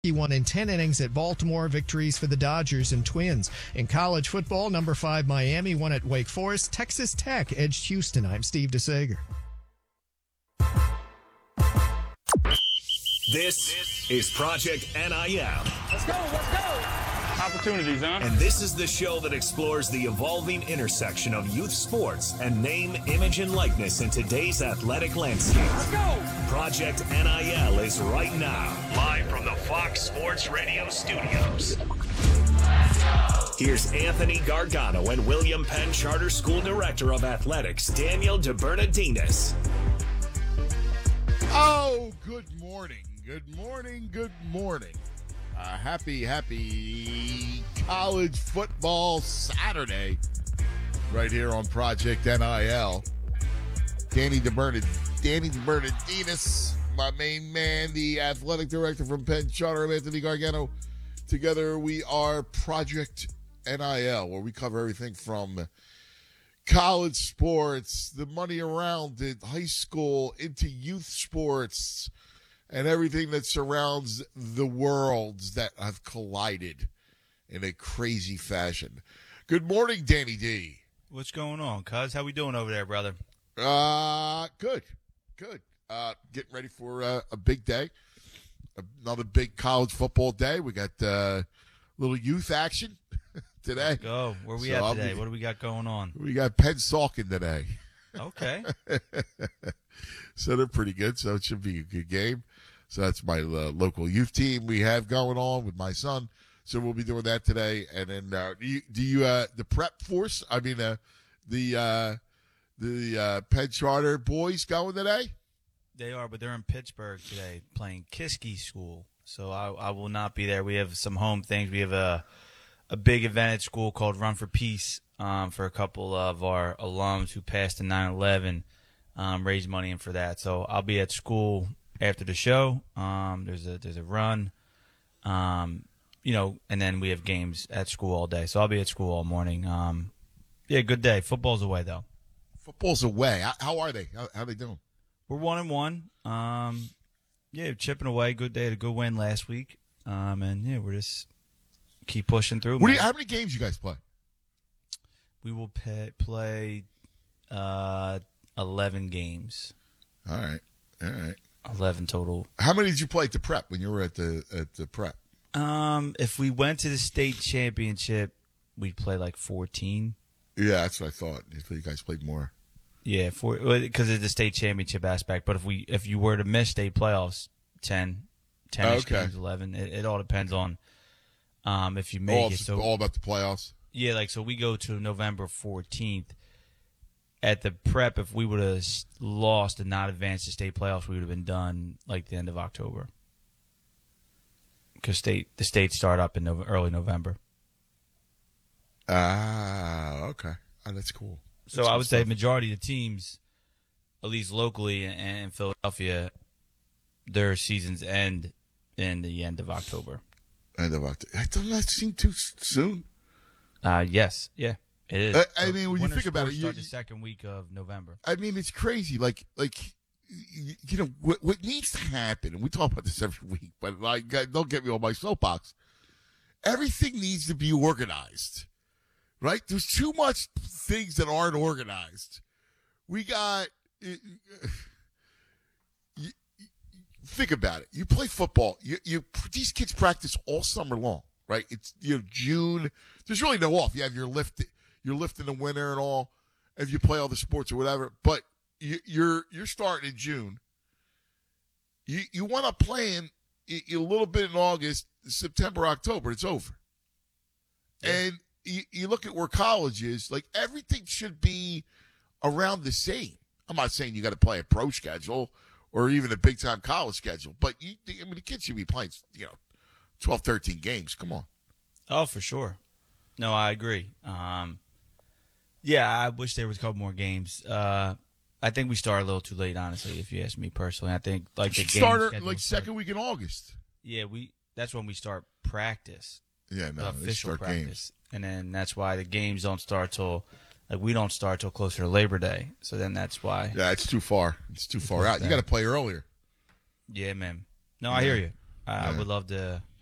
He won in 10 innings at Baltimore, victories for the Dodgers and Twins. In college football, number 5 Miami won at Wake Forest. Texas Tech edged Houston. I'm Steve DeSager. This is Project NIL. Let's go. Opportunities, huh? And this is the show that explores the evolving intersection of youth sports and name, image, and likeness in today's athletic landscape. Let's go. Project NIL is right now, live from the Fox Sports Radio studios. Here's Anthony Gargano and William Penn Charter School Director of Athletics, Daniel DeBernardinis. Oh, good morning. Good morning. Happy college football Saturday right here on Project NIL. Danny DeBernardinis, my main man, the athletic director from Penn Charter, Anthony Gargano. Together we are Project NIL, where we cover everything from college sports, the money around it, high school, into youth sports, and everything that surrounds the worlds that have collided in a crazy fashion. Good morning, Danny D. What's going on, cuz? How we doing over there, brother? Good. Getting ready for a big day. Another big college football day. We got a little youth action today. Let's go. Where we at today? What do we got going on? We got Penn Salkin today. Okay. So they're pretty good, so it should be a good game. So that's my local youth team we have going on with my son. So we'll be doing that today. And then the prep force, the Penn Charter boys going today? They are, but they're in Pittsburgh today playing Kiski School. So I will not be there. We have some home things. We have a big event at school called Run for Peace for a couple of our alums who passed in 9/11. Raise money in for that. So I'll be at school after the show. There's a run, and then we have games at school all day. So I'll be at school all morning. Good day. Football's away though. Football's away. How are they? How are they doing? We're 1-1. Chipping away. Good day. A good win last week. We're just keep pushing through. How many games you guys play? We will play 11 games. All right. 11 total. How many did you play at the prep when you were at the prep? If we went to the state championship, we'd play like 14. Yeah, that's what I thought. You guys played more. Yeah, because of the state championship aspect. But if you were to miss state playoffs, 10 games, 11. It all depends on if you make it. So all about the playoffs. Yeah, so we go to November 14th. At the prep, if we would have lost and not advanced to state playoffs, we would have been done like the end of October. Because the states start up in early November. Okay. Oh, that's cool. So I would say majority of the teams, at least locally and in Philadelphia, their seasons end in the end of October. End of October. Doesn't that seem too soon? Yes. Yeah. It is. When you think about it, start the second week of November. It's crazy. What needs to happen, and we talk about this every week, but don't get me on my soapbox. Everything needs to be organized, right? There's too much things that aren't organized. We got. Think about it. You play football. These kids practice all summer long, right? It's June. There's really no off. You have your lift. You're lifting in the winter and all, if you play all the sports or whatever. But you're starting in June. You want to play in a little bit in August, September, October. It's over. Yeah. And you look at where college is. Like everything should be around the same. I'm not saying you got to play a pro schedule or even a big time college schedule, but the kids should be playing 12, 13 games. Come on. Oh, for sure. No, I agree. I wish there was a couple more games. I think we started a little too late, honestly, if you ask me personally. I think the game started second week in August. Yeah, that's when we start practice. Yeah, no, official practice. Games. And then that's why the games don't start till we don't start till closer to Labor Day. So then that's why. Yeah, it's too far. It's too far out. You got to play earlier. Yeah, man. No, I hear you. I would love to